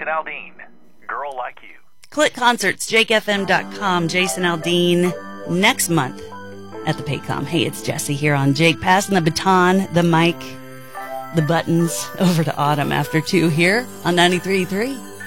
Aldean, Girl Like You. Click Concerts, JakeFM.com, Jason Aldean, next month at the Paycom. Hey, it's Jesse here on Jake, passing the baton, the mic, the buttons over to Autumn after 2 here on 93.3.